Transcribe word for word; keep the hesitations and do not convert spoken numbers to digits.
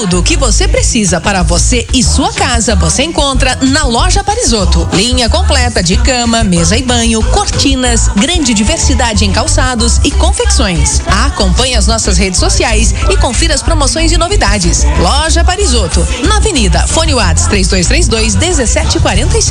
Tudo o que você precisa para você e sua casa você encontra na Loja Parisotto. Linha completa de cama, mesa e banho, cortinas, grande diversidade em calçados e confecções. Acompanhe as nossas redes sociais e confira as promoções e novidades. Loja Parisotto, na Avenida Fone Whats três dois três dois, um sete quatro seis.